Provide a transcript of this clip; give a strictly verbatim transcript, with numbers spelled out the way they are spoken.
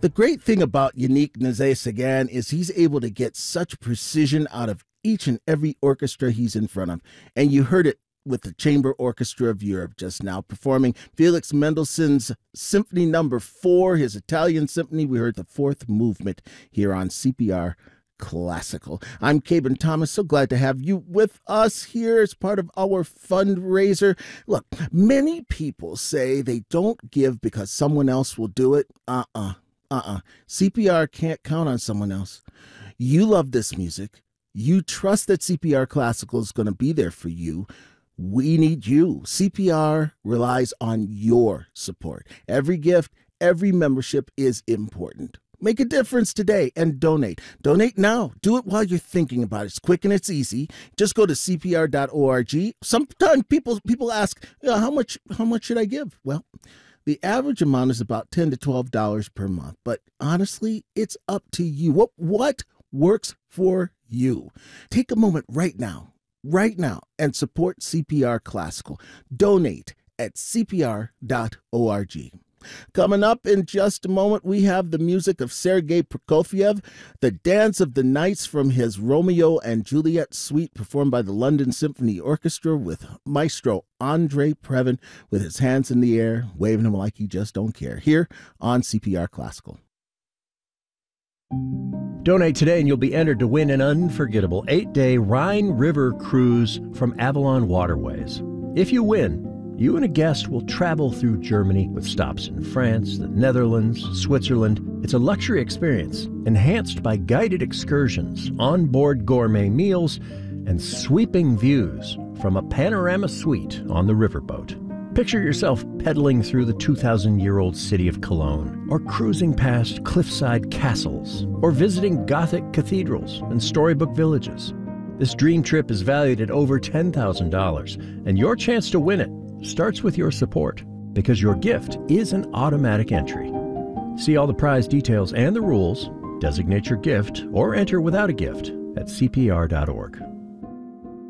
The great thing about Yannick Nézet-Séguin is he's able to get such precision out of each and every orchestra he's in front of. And you heard it with the Chamber Orchestra of Europe just now performing Felix Mendelssohn's Symphony Number Four, his Italian symphony. We heard the fourth movement here on C P R Classical. I'm Cabin Thomas. So glad to have you with us here as part of our fundraiser. Look, many people say they don't give because someone else will do it. Uh-uh. Uh-uh. C P R can't count on someone else. You love this music. You trust that C P R Classical is going to be there for you. We need you. C P R relies on your support. Every gift, every membership is important. Make a difference today and donate. Donate now. Do it while you're thinking about it. It's quick and it's easy. Just go to C P R dot org. Sometimes people people ask, you know, how much how much should I give? Well, the average amount is about ten to twelve dollars per month. But honestly, it's up to you. What what works for you? Take a moment right now. right now and support C P R Classical. Donate at C P R dot org. Coming up in just a moment, we have the music of Sergei Prokofiev, the Dance of the Nights from his Romeo and Juliet suite performed by the London Symphony Orchestra with Maestro Andre Previn with his hands in the air, waving them like he just don't care, here on C P R Classical. Donate today and you'll be entered to win an unforgettable eight-day Rhine River cruise from Avalon Waterways. If you win, you and a guest will travel through Germany with stops in France, the Netherlands, Switzerland. It's a luxury experience, enhanced by guided excursions, onboard gourmet meals, and sweeping views from a panorama suite on the riverboat. Picture yourself pedaling through the two thousand year old city of Cologne, or cruising past cliffside castles, or visiting Gothic cathedrals and storybook villages. This dream trip is valued at over ten thousand dollars, and your chance to win it starts with your support, because your gift is an automatic entry. See all the prize details and the rules, designate your gift, or enter without a gift at C P R dot org.